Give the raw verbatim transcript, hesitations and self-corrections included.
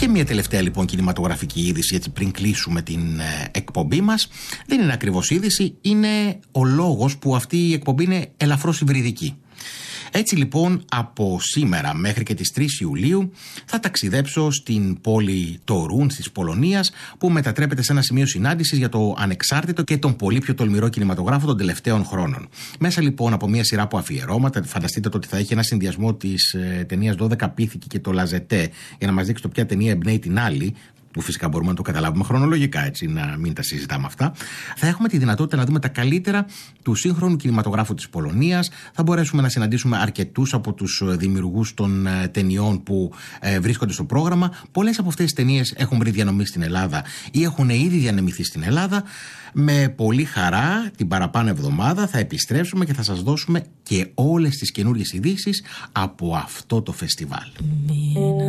Και μια τελευταία λοιπόν κινηματογραφική είδηση, έτσι πριν κλείσουμε την ε, εκπομπή μας. Δεν είναι ακριβώς είδηση, είναι ο λόγος που αυτή η εκπομπή είναι ελαφρώς υβριδική. Έτσι λοιπόν από σήμερα μέχρι και τις τρεις Ιουλίου θα ταξιδέψω στην πόλη Τορούν της Πολωνίας, που μετατρέπεται σε ένα σημείο συνάντησης για το ανεξάρτητο και τον πολύ πιο τολμηρό κινηματογράφο των τελευταίων χρόνων. Μέσα λοιπόν από μια σειρά από αφιερώματα, φανταστείτε το ότι θα έχει ένα συνδυασμό της ε, ταινίας δώδεκα πίθηκοι και το Λαζετέ, για να μας δείξει το ποια ταινία εμπνέει την άλλη, που φυσικά μπορούμε να το καταλάβουμε χρονολογικά, έτσι, να μην τα συζητάμε αυτά. Θα έχουμε τη δυνατότητα να δούμε τα καλύτερα του σύγχρονου κινηματογράφου της Πολωνίας. Θα μπορέσουμε να συναντήσουμε αρκετούς από τους δημιουργούς των ταινιών που ε, βρίσκονται στο πρόγραμμα. Πολλές από αυτές τις ταινίες έχουν βρει διανομή στην Ελλάδα ή έχουν ήδη διανεμηθεί στην Ελλάδα. Με πολύ χαρά την παραπάνω εβδομάδα θα επιστρέψουμε και θα σας δώσουμε και όλες τις καινούργιες ειδήσεις από αυτό το φεστιβάλ.